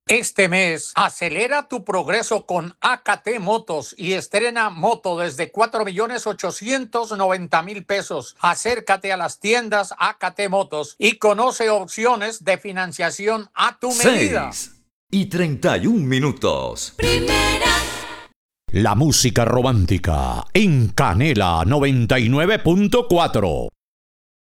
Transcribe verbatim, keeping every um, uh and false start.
Este mes, acelera tu progreso con A K T Motos y estrena moto desde cuatro millones ochocientos noventa mil pesos. Acércate a las tiendas A K T Motos y conoce opciones de financiación a tu medida. seis y treinta y un minutos. Primera. La música romántica en Canela noventa y nueve punto cuatro.